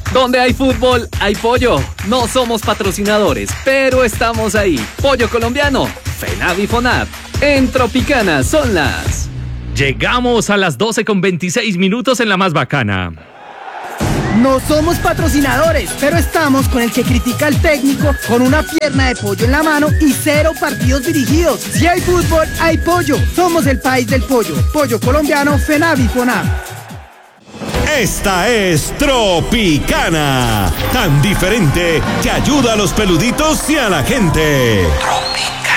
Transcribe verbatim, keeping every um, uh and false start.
Donde hay fútbol, hay pollo. No somos patrocinadores, pero estamos ahí. Pollo colombiano, FENAV y FONAV. En Tropicana son las... Llegamos a las doce con veintiséis minutos en la más bacana. No somos patrocinadores, pero estamos con el que critica al técnico, con una pierna de pollo en la mano y cero partidos dirigidos. Si hay fútbol, hay pollo. Somos el país del pollo. Pollo colombiano, FENAV y FONAV. Esta es Tropicana, tan diferente que ayuda a los peluditos y a la gente. Tropicana.